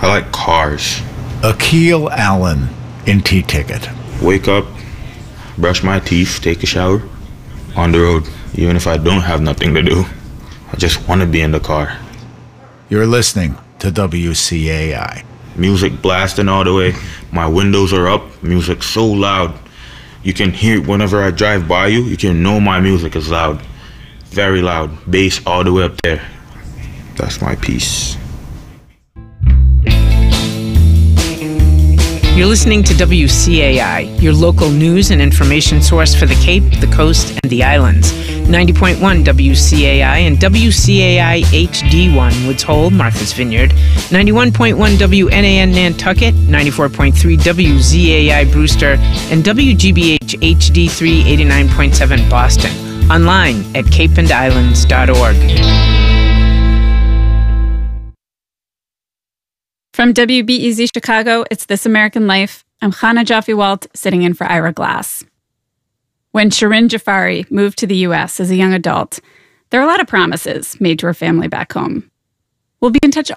I like cars. Akil Allen in T-Ticket. Wake up, brush my teeth, take a shower, on the road. Even if I don't have nothing to do, I just want to be in the car. You're listening to WCAI. Music blasting all the way. My windows are up. Music so loud. You can hear it whenever I drive by you. You can know my music is loud. Very loud. Bass all the way up there. That's my piece. You're listening to WCAI, your local news and information source for the Cape, the Coast, and the Islands. 90.1 WCAI and WCAI HD1 Woods Hole, Martha's Vineyard. 91.1 WNAN Nantucket, 94.3 WZAI Brewster, and WGBH HD3 89.7 Boston. Online at capeandislands.org. From WBEZ Chicago, it's This American Life. I'm Chana Joffe-Walt, sitting in for Ira Glass. When Shirin Jafari moved to the U.S. as a young adult, there were a lot of promises made to her family back home. We'll be in touch